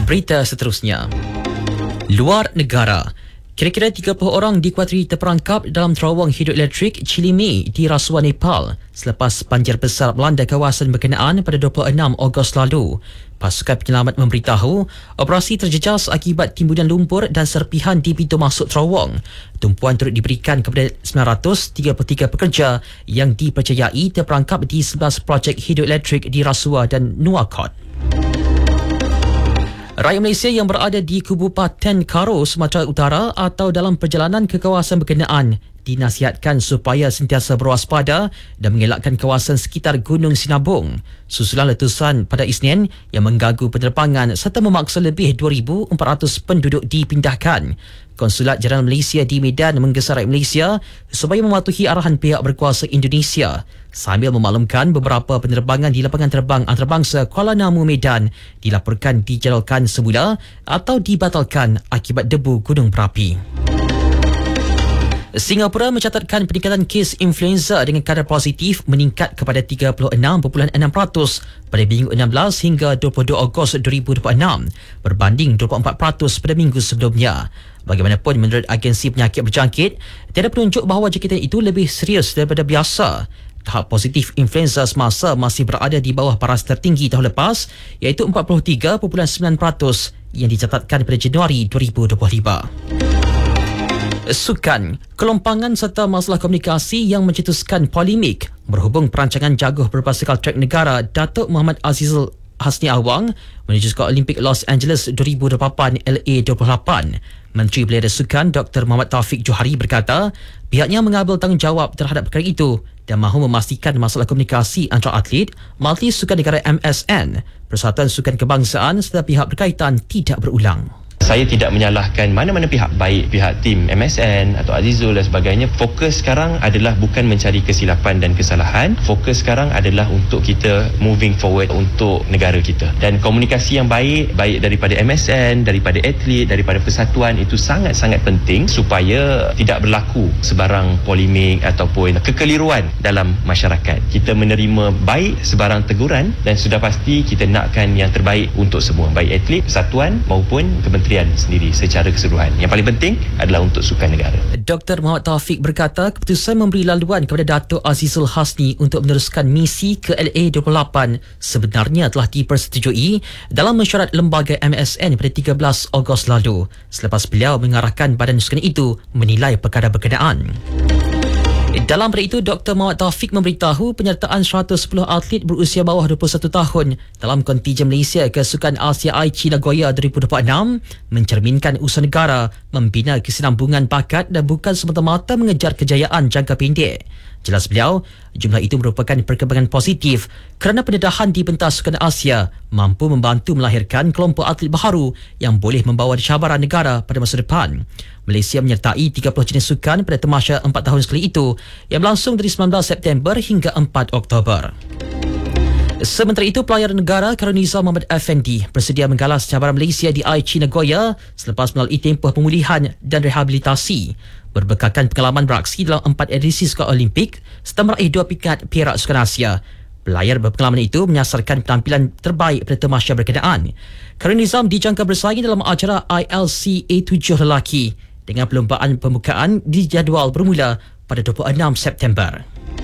Berita seterusnya. Luar negara. Kira-kira 30 orang dikuatiri terperangkap dalam terowong hidroelektrik Chilime di rasuah Nepal selepas banjir besar melanda kawasan berkenaan pada 26 Ogos lalu. Pasukan penyelamat memberitahu operasi terjejas akibat timbunan lumpur dan serpihan di pintu masuk terowong. Tumpuan turut diberikan kepada 933 pekerja yang dipercayai terperangkap di 11 projek hidroelektrik di Rasuah dan Nuwakot. Rakyat Malaysia yang berada di Kabupaten Karo, Sumatera Utara atau dalam perjalanan ke kawasan berkenaan dinasihatkan supaya sentiasa berwaspada dan mengelakkan kawasan sekitar Gunung Sinabung susulan letusan pada Isnin yang mengganggu penerbangan serta memaksa lebih 2,400 penduduk dipindahkan. Konsulat Jenderal Malaysia di Medan menggesa rakyat Malaysia supaya mematuhi arahan pihak berkuasa Indonesia sambil memaklumkan beberapa penerbangan di lapangan terbang antarabangsa Kuala Namu Medan dilaporkan dijadualkan semula atau dibatalkan akibat debu gunung berapi. Singapura mencatatkan peningkatan kes influenza dengan kadar positif meningkat kepada 36.6% pada minggu 16 hingga 22 Ogos 2026 berbanding 24% pada minggu sebelumnya. Bagaimanapun, menurut Agensi Penyakit Berjangkit, tiada penunjuk bahawa jangkitan itu lebih serius daripada biasa. Tahap positif influenza semasa masih berada di bawah paras tertinggi tahun lepas iaitu 43.9% yang dicatatkan pada Januari 2025. Sukan, kelompangan serta masalah komunikasi yang mencetuskan polemik berhubung perancangan jaguh berbasikal trek negara Datuk Muhammad Azizul Hasni Awang menuju Sukan Olimpik Los Angeles 2028 LA 28. Menteri Belia dan Sukan Dr. Muhammad Taufik Johari berkata pihaknya mengambil tanggungjawab terhadap perkara itu dan mahu memastikan masalah komunikasi antara atlet, Majlis Sukan Negara MSN, Persatuan Sukan Kebangsaan serta pihak berkaitan tidak berulang. Saya tidak menyalahkan mana-mana pihak, baik pihak tim MSN atau Azizul dan sebagainya. Fokus sekarang adalah bukan mencari kesilapan dan kesalahan. Fokus sekarang adalah untuk kita moving forward untuk negara kita. Dan komunikasi yang baik daripada MSN, daripada atlet, daripada persatuan itu sangat-sangat penting supaya tidak berlaku sebarang polemik ataupun kekeliruan dalam masyarakat. Kita menerima baik sebarang teguran dan sudah pasti kita nakkan yang terbaik untuk semua, baik atlet, persatuan maupun kementerian sendiri secara keseluruhan. Yang paling penting adalah untuk sukan negara. Dr. Muhammad Taufik berkata keputusan memberi laluan kepada Datuk Azizul Hasni untuk meneruskan misi ke LA 28 sebenarnya telah dipersetujui dalam mesyuarat lembaga MSN pada 13 Ogos lalu selepas beliau mengarahkan badan sukan itu menilai perkara berkenaan. Dalam pada itu, Dr. Muhammad Taufik memberitahu penyertaan 110 atlet berusia bawah 21 tahun dalam kontijen Malaysia ke Sukan RCI Chi Nagoya 2026 mencerminkan usaha negara membina kesinambungan bakat dan bukan semata-mata mengejar kejayaan jangka pendek. Jelas beliau, jumlah itu merupakan perkembangan positif kerana pendedahan di pentas Sukan Asia mampu membantu melahirkan kelompok atlet baharu yang boleh membawa cabaran negara pada masa depan. Malaysia menyertai 30 jenis sukan pada tamasya 4 tahun sekali itu yang berlangsung dari 19 September hingga 4 Oktober. Sementara itu, pelayar negara Karuniza Muhammad Effendi bersedia menggalas cabaran Malaysia di Aichi Nagoya selepas melalui tempoh pemulihan dan rehabilitasi. Berbekakan pengalaman beraksi dalam 4 edisi Sukan Olimpik serta meraih 2 peringkat perak Sukan Asia. Pelayar berpengalaman itu menyasarkan penampilan terbaik pada tamasya berkenaan. Karunizam dijangka bersaing dalam acara ILC A7 lelaki dengan perlombaan pembukaan dijadual bermula pada 26 September.